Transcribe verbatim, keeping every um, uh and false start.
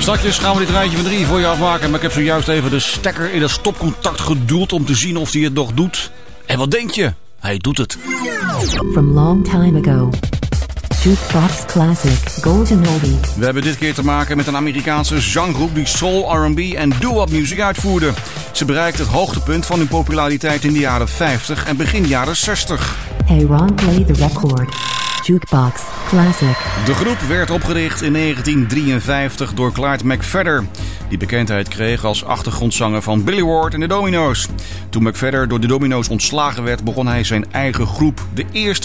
Straks gaan we dit rijtje van drie voor je afmaken. Maar ik heb zojuist even de stekker in het stopcontact geduwd om te zien of hij het nog doet. En wat denk je? Hij doet het. From long time ago. Jukebox Classic Golden Oldie. We hebben dit keer te maken met een Amerikaanse zanggroep die soul, R and B en doo-wop muziek uitvoerde. Ze bereikte het hoogtepunt van hun populariteit in de jaren vijftig en begin jaren zestig. Hey Ron, play the record. Jukebox Classic. De groep werd opgericht in negentien drieënvijftig door Clyde McPhatter, die bekendheid kreeg als achtergrondzanger van Billy Ward en de Domino's. Toen McPhatter door de Domino's ontslagen werd, begon hij zijn eigen groep, de eerste